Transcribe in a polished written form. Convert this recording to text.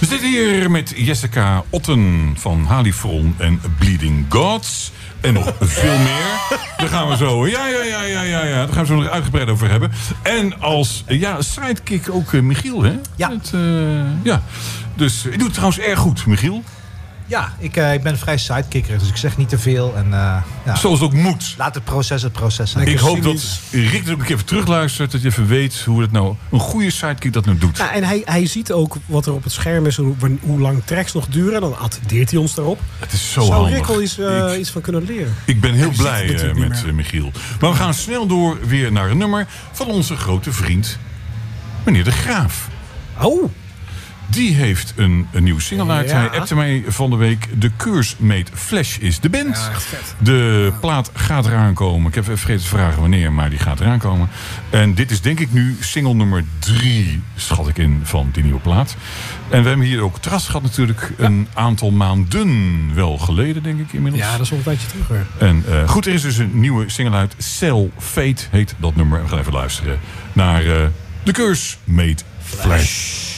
We zitten hier met Jessica Otten van Halifron en Bleeding Gods. En nog veel meer. Daar gaan we zo. Ja. Daar gaan we zo nog uitgebreid over hebben. En als sidekick ook Michiel, hè? Ja. Dus je doet het trouwens erg goed, Michiel. Ja, ik ben vrij sidekicker, dus ik zeg niet te veel. En, Zoals het ook moet. Laat het proces zijn. Ik hoop dat Rick er ook even terugluistert. Dat je even weet hoe het nou een goede sidekick dat nu doet. Ja, en hij ziet ook wat er op het scherm is. Hoe lang tracks nog duren. Dan attendeert hij ons daarop. Het is zo Zou handig. Rick al iets van kunnen leren. Ik ben heel blij met Michiel. Maar we gaan snel door weer naar een nummer van onze grote vriend, meneer De Graaf. Oh. Die heeft een nieuwe single uit. Ja. Hij appte mij van de week. De Keursmeet Flash is de band. Ja, echt vet. De plaat gaat eraan komen. Ik heb even vergeten te vragen wanneer, maar die gaat eraan komen. En dit is denk ik nu single nummer 3, schat ik in, van die nieuwe plaat. En we hebben hier ook terras gehad natuurlijk een aantal maanden wel geleden, denk ik inmiddels. Ja, dat is al een tijdje terug weer. En goed, er is dus een nieuwe single uit. Cell Fate heet dat nummer. We gaan even luisteren naar de Keursmeet Flash.